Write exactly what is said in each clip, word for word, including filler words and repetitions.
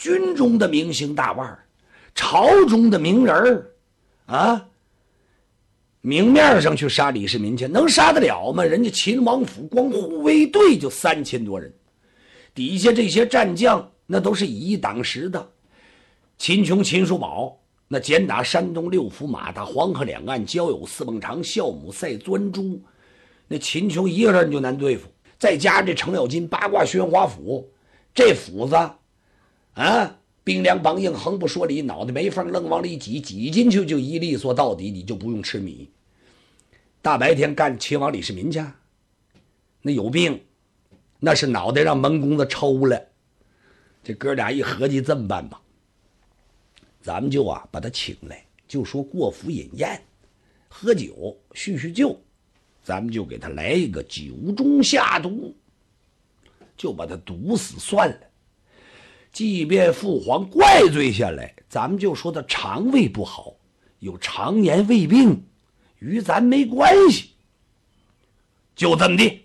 军中的明星大腕，朝中的名人啊，明面上去杀李世民去，能杀得了吗？人家秦王府光护卫队就三千多人，底下这些战将那都是以一当十的。秦琼、秦叔宝那简打山东六府，马踏黄河两岸，交有四孟尝、孝母赛专诸，那秦琼一个人就难对付，再加这程咬金八卦宣华府，这府子啊，兵粮绑硬，横不说理，脑袋没缝，愣往里挤，挤进去就一利索到底，你就不用吃米。大白天干秦王李世民去，那有病，那是脑袋让门公子抽了。这哥俩一合计，这么办吧，咱们就啊把他请来，就说过府饮宴，喝酒叙叙旧，咱们就给他来一个酒中下毒，就把他毒死算了。即便父皇怪罪下来，咱们就说他肠胃不好，有常年胃病，与咱没关系。就这么的，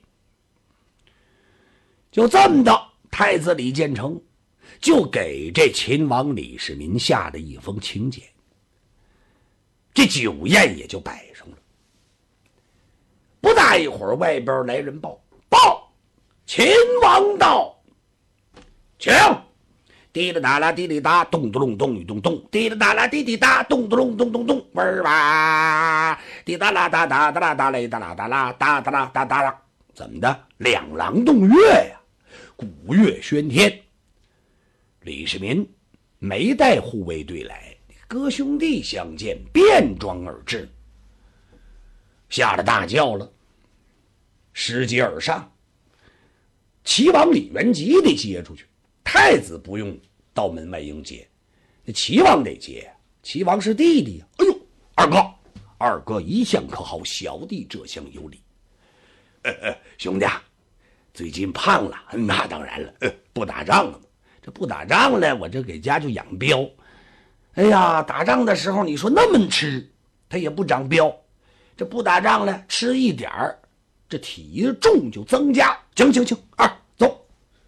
就这么的，太子李建成就给这秦王李世民下了一封请柬，这酒宴也就摆上了。不大一会儿，外边来人报报，秦王到，请。滴啦哒啦滴哩哒，咚咚隆咚与咚咚，滴啦哒啦滴滴哒，咚咚隆咚咚咚，味儿吧，滴哒啦哒哒哒啦哒嘞哒啦哒啦哒哒啦哒哒啦，怎么的？两郎动乐呀，鼓乐喧天。李世民没带护卫队来，哥兄弟相见，便装而至，下了大轿了，拾阶而上，齐王李元吉得接出去。太子不用到门外迎接，那齐王得接，齐王是弟弟呀。哎呦，二哥，二哥一向可好，小弟这厢有礼。呃呃，兄弟啊，最近胖了，那当然了，呃，不打仗了吗？这不打仗了，我这给家就养膘。哎呀，打仗的时候你说那么吃，它也不长膘。这不打仗了，吃一点儿，这体重就增加。行行行，二走。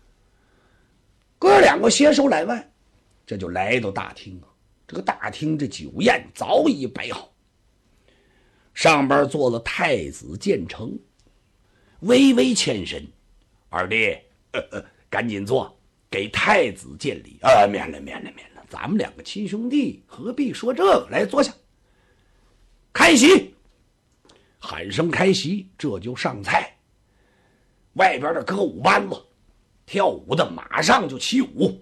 哥两个携手来外，这就来到大厅啊。这个大厅这酒宴早已摆好，上边坐了太子建成，微微欠身，二弟，呃呃，赶紧坐，给太子见礼。呃，免了免了免了，咱们两个亲兄弟何必说这个？来坐下，开席。喊声开席，这就上菜。外边的歌舞班子跳舞的马上就起舞，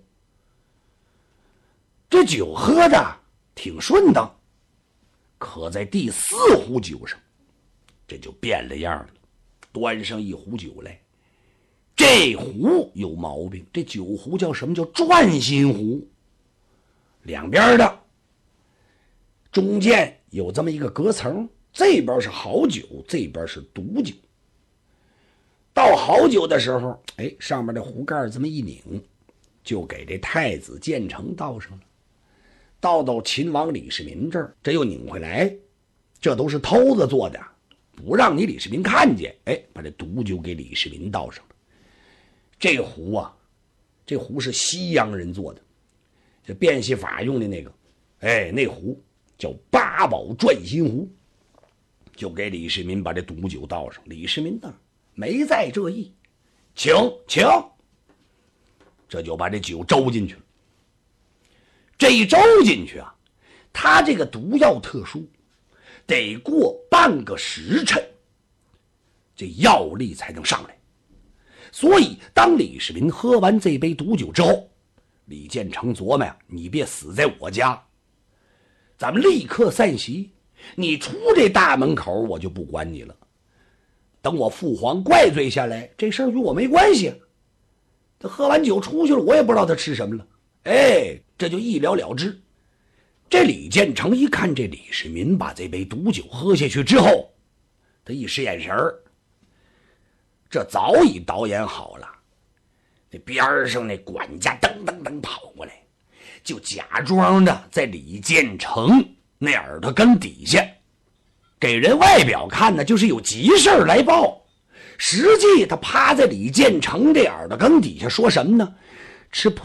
这酒喝的挺顺当，可在第四壶酒上，这就变了样了。端上一壶酒来，这壶有毛病，这酒壶叫什么？叫转心壶。两边的中间有这么一个隔层，这边是好酒，这边是毒酒。倒好酒的时候，哎，上面的壶盖这么一拧，就给这太子建成倒上了。倒到秦王李世民这儿，这又拧回来，这都是偷子做的，不让你李世民看见。哎，把这毒酒给李世民倒上了。这壶啊，这壶是西洋人做的，这变戏法用的那个，哎，那壶叫八宝转心壶，就给李世民把这毒酒倒上。李世民呢，没在这意，请请，这就把这酒周进去了。这一周进去啊，他这个毒药特殊，得过半个时辰，这药力才能上来。所以当李世民喝完这杯毒酒之后，李建成琢磨呀，你别死在我家，咱们立刻散席，你出这大门口我就不管你了。等我父皇怪罪下来，这事儿与我没关系。他喝完酒出去了，我也不知道他吃什么了。哎，这就一了了之。这李建成一看这李世民把这杯毒酒喝下去之后，他一使眼神儿，这早已导演好了。那边上那管家噔噔噔跑过来，就假装的在李建成那耳朵根底下，给人外表看呢，就是有急事来报，实际他趴在李建成这耳朵根底下说什么呢？吃